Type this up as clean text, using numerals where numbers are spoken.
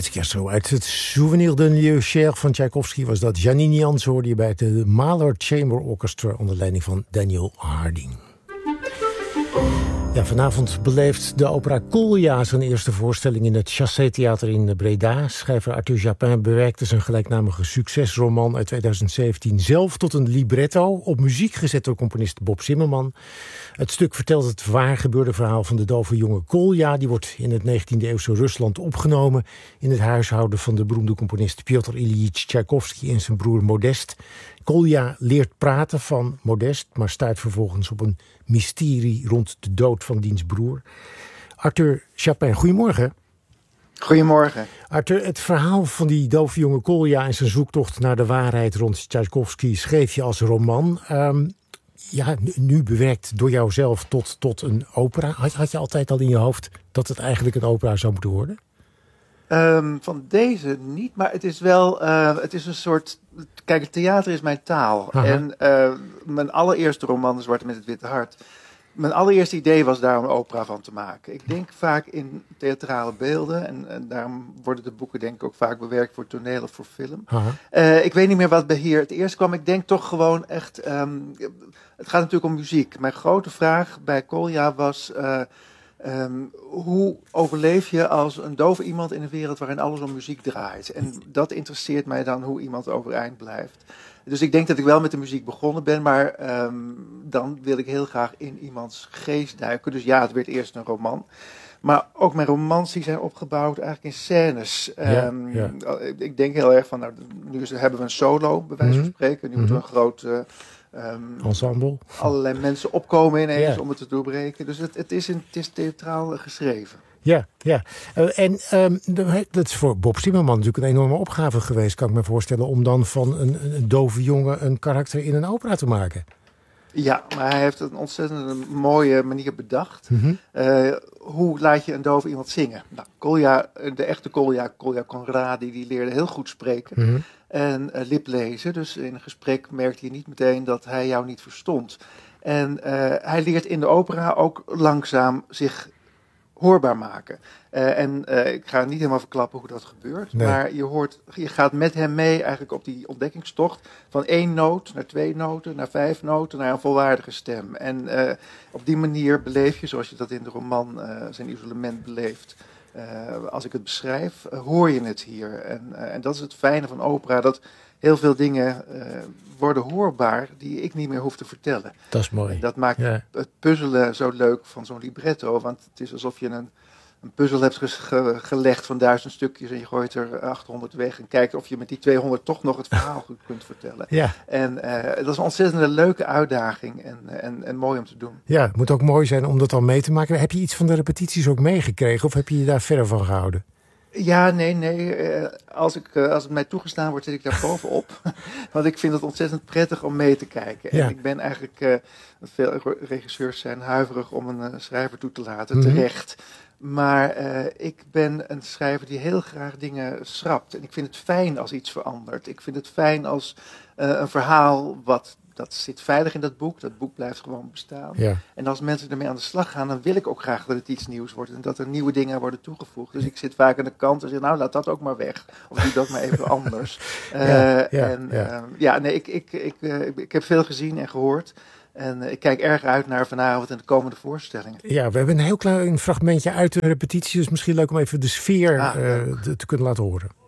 Het Kerstro uit het Souvenir d'un lieu cher van Tchaikovsky was dat. Janine Jans hoorde je bij het Mahler Chamber Orchestra onder leiding van Daniel Harding. Ja, vanavond beleeft de opera Kolja zijn eerste voorstelling in het Chassé-theater in Breda. Schrijver Arthur Japin bewerkte zijn gelijknamige succesroman uit 2017 zelf tot een libretto, op muziek gezet door componist Bob Zimmerman. Het stuk vertelt het waar gebeurde verhaal van de dove jonge Kolja. Die wordt in het 19e-eeuwse Rusland opgenomen in het huishouden van de beroemde componist Piotr Ilyich Tchaikovsky en zijn broer Modest. Kolja leert praten van Modest, maar stuit vervolgens op een mysterie rond de dood van diens broer. Arthur Japin, goedemorgen. Goedemorgen. Arthur, het verhaal van die dove jonge Kolja en zijn zoektocht naar de waarheid rond Tchaikovsky schreef je als roman. Nu bewerkt door jouzelf tot een opera. Had je altijd al in je hoofd dat het eigenlijk een opera zou moeten worden? Van deze niet, maar het is wel, het is een soort, kijk, het theater is mijn taal. Aha. En mijn allereerste roman, De Zwarte met het Witte Hart, mijn allereerste idee was daar een opera van te maken. Ik denk vaak in theatrale beelden en daarom worden de boeken denk ik ook vaak bewerkt voor toneel of voor film. Ik weet niet meer wat bij hier het eerst kwam. Ik denk toch gewoon echt, het gaat natuurlijk om muziek. Mijn grote vraag bij Kolja was, hoe overleef je als een dove iemand in een wereld waarin alles om muziek draait? En dat interesseert mij dan, hoe iemand overeind blijft. Dus ik denk dat ik wel met de muziek begonnen ben, maar dan wil ik heel graag in iemands geest duiken. Dus ja, het werd eerst een roman. Maar ook mijn romans die zijn opgebouwd eigenlijk in scènes. Ik denk heel erg van, nou, nu hebben we een solo, bij wijze van spreken. Nu moeten we een groot ensemble. Allerlei mensen opkomen ineens om het te doorbreken. Dus het is theatraal geschreven. Ja. Dat is voor Bob Zimmerman natuurlijk een enorme opgave geweest, kan ik me voorstellen, om dan van een dove jongen een karakter in een opera te maken. Ja, maar hij heeft een ontzettend mooie manier bedacht. Hoe laat je een dove iemand zingen? Nou, Kolja, de echte Kolja Conradi, die leerde heel goed spreken en liplezen. Dus in een gesprek merkte je niet meteen dat hij jou niet verstond. En hij leert in de opera ook langzaam zich hoorbaar maken. Ik ga niet helemaal verklappen hoe dat gebeurt. Nee. Maar je gaat met hem mee eigenlijk op die ontdekkingstocht van 1 noot naar 2 noten, naar 5 noten, naar een volwaardige stem. En op die manier beleef je, zoals je dat in de roman zijn isolement beleeft, als ik het beschrijf, hoor je het hier. En dat is het fijne van opera, dat heel veel dingen worden hoorbaar die ik niet meer hoef te vertellen. Dat is mooi. En dat maakt het puzzelen zo leuk van zo'n libretto, want het is alsof je een puzzel hebt gelegd van 1000 stukjes en je gooit er 800 weg en kijkt of je met die 200 toch nog het verhaal goed kunt vertellen. Ja. En dat is een ontzettend leuke uitdaging en mooi om te doen. Ja, het moet ook mooi zijn om dat dan mee te maken. Heb je iets van de repetities ook meegekregen of heb je je daar verder van gehouden? Ja, nee. Als het mij toegestaan wordt, zit ik daar bovenop. Want ik vind het ontzettend prettig om mee te kijken. Ja. En ik ben eigenlijk, veel regisseurs zijn huiverig om een schrijver toe te laten, terecht. Maar ik ben een schrijver die heel graag dingen schrapt. En ik vind het fijn als iets verandert. Ik vind het fijn als een verhaal dat zit veilig in dat boek. Dat boek blijft gewoon bestaan. Ja. En als mensen ermee aan de slag gaan, dan wil ik ook graag dat het iets nieuws wordt. En dat er nieuwe dingen worden toegevoegd. Dus ik zit vaak aan de kant en zeg, nou, laat dat ook maar weg. Of doe dat maar even anders. Ik heb veel gezien en gehoord. En ik kijk erg uit naar vanavond en de komende voorstellingen. Ja, we hebben een heel klein fragmentje uit de repetitie. Dus misschien leuk om even de sfeer te kunnen laten horen.